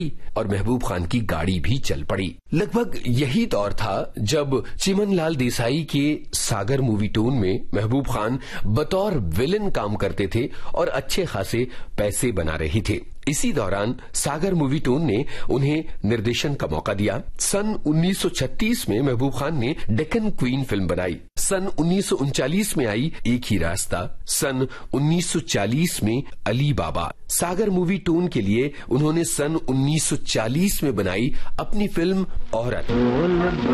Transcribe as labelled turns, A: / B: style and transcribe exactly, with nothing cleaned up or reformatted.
A: और महबूब खान की गाड़ी भी चल पड़ी। लगभग यही दौर था जब चिमनलाल देसाई के सागर मूवी टून में महबूब खान बतौर विलेन काम करते थे और अच्छे खासे पैसे बना रहे थे। इसी दौरान सागर मूवी टून ने उन्हें निर्देशन का मौका दिया। सन उन्नीस सौ छत्तीस में महबूब खान ने डेक्कन क्वीन फिल्म बनाई। सन उन्नीस सौ उनचालीस में आई एक ही रास्ता। सन उन्नीस सौ चालीस में अली बाबा। सागर मूवी टून के लिए उन्होंने सन उन्नीस सौ चालीस में बनाई अपनी फिल्म औरत।